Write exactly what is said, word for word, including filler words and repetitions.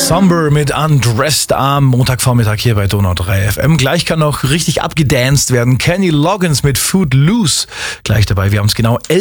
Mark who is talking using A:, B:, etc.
A: Somber mit Undressed am Montagvormittag hier bei Donau drei F M. Gleich kann noch richtig abgedanced werden. Kenny Loggins mit Footloose gleich dabei. Wir haben es genau